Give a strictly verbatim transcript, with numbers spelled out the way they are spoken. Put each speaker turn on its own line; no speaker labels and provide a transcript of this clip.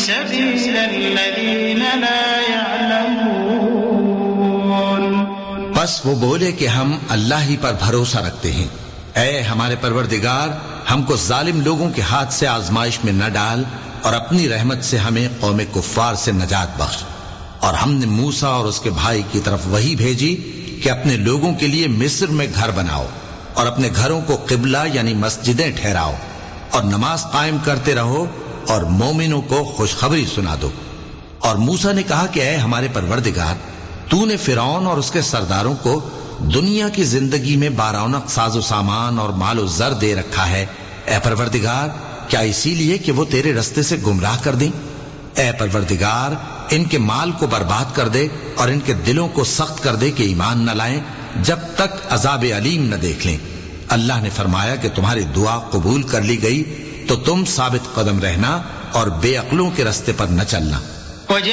سبيل الذين لا يعلمون.
بس وہ بولے کہ ہم اللہ ہی پر بھروسہ رکھتے ہیں. اے ہمارے پروردگار، ہم کو ظالم لوگوں کے ہاتھ سے آزمائش میں نہ ڈال اور اپنی رحمت سے ہمیں قوم کفار سے نجات بخش. اور ہم نے موسیٰ اور اس کے بھائی کی طرف وحی بھیجی کہ اپنے لوگوں کے لیے مصر میں گھر بناؤ اور اپنے گھروں کو قبلہ یعنی مسجدیں ٹھہراؤ اور نماز قائم کرتے رہو اور مومنوں کو خوشخبری سنا دو. اور موسیٰ نے کہا کہ اے ہمارے پروردگار، تو نے فرعون اور اس کے سرداروں کو دنیا کی زندگی میں بارونق ساز و سامان اور مال و زر دے رکھا ہے. اے پروردگار، کیا اسی لیے کہ وہ تیرے رستے سے گمراہ کر دیں؟ اے پروردگار، ان کے مال کو برباد کر دے اور ان کے دلوں کو سخت کر دے کہ ایمان نہ لائیں جب تک عذاب علیم نہ دیکھ لیں. اللہ نے فرمایا کہ تمہاری دعا قبول کر لی گئی تو تم ثابت قدم رہنا اور بے عقلوں کے رستے پر نہ چلنا.